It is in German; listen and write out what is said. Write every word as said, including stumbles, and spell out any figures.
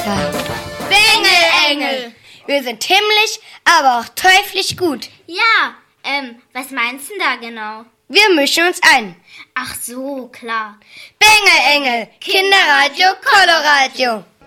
Wetter. Bengelengel. Wir sind himmlisch, aber auch teuflisch gut. Ja, ähm, was meinst du da genau? Wir mischen uns ein. Ach so, klar. Bengelengel, Kinderradio, Coloradio.